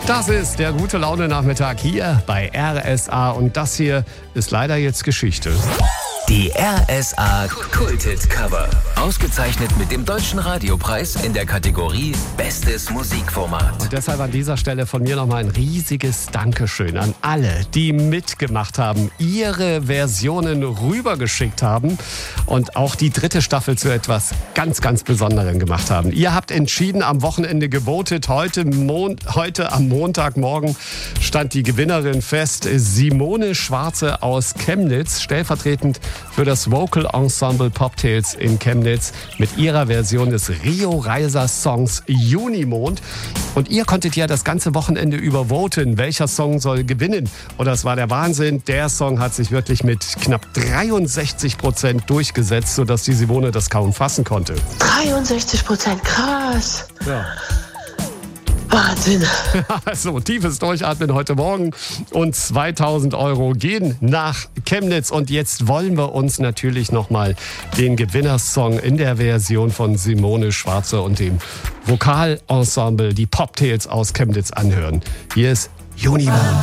Das ist der Gute-Laune-Nachmittag hier bei RSA und das hier ist leider jetzt Geschichte. Die RSA Kulthit Cover. Ausgezeichnet mit dem Deutschen Radiopreis in der Kategorie Bestes Musikformat. Und deshalb an dieser Stelle von mir nochmal ein riesiges Dankeschön an alle, die mitgemacht haben, ihre Versionen rübergeschickt haben und auch die dritte Staffel zu etwas ganz, ganz Besonderem gemacht haben. Ihr habt entschieden, am Wochenende gewotet. Heute am Montagmorgen stand die Gewinnerin fest. Simone Schwarze aus Chemnitz, stellvertretend für das Vocal Ensemble Poptails in Chemnitz mit ihrer Version des Rio Reiser Songs Junimond. Und ihr konntet ja das ganze Wochenende über voten, welcher Song soll gewinnen. Und das war der Wahnsinn. Der Song hat sich wirklich mit knapp 63% durchgesetzt, sodass die Simone das kaum fassen konnte. 63%, krass. Ja. Wahnsinn. Also tiefes Durchatmen heute Morgen und 2.000 € gehen nach Chemnitz. Und jetzt wollen wir uns natürlich nochmal den Gewinnersong in der Version von Simone Schwarze und dem Vokalensemble, die Poptails aus Chemnitz anhören. Hier ist Junimond.